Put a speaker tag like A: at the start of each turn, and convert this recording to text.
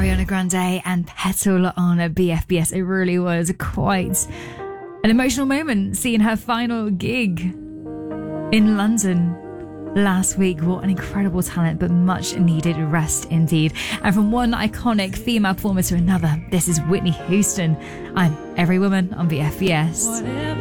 A: Ariana Grande and Petal on a BFBS. It really was quite an emotional moment seeing her final gig in London last week. What an incredible talent, but much needed rest indeed. And from one iconic female performer to another, this is Whitney Houston. I'm Every Woman on BFBS.